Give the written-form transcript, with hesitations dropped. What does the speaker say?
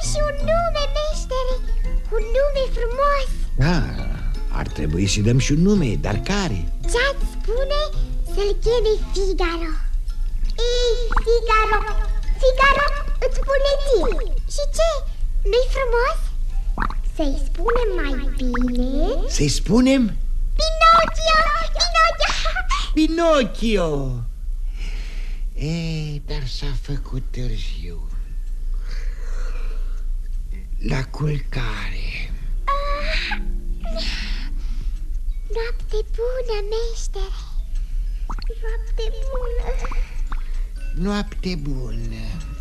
și un nume, meștere, un nume frumos. Ar trebui să dăm și un nume, dar care? Ce-ați spune să-l cheme Figaro? Ei, Figaro, Figaro îți spune ție. Și ce? Nu-i frumos? Să-i spunem mai bine? Să-i spunem? Pinocchio, Pinocchio. Pinocchio. Dar s-a făcut târziu. La culcare. Noapte bună, meștere. Noapte bună. Noapte bună.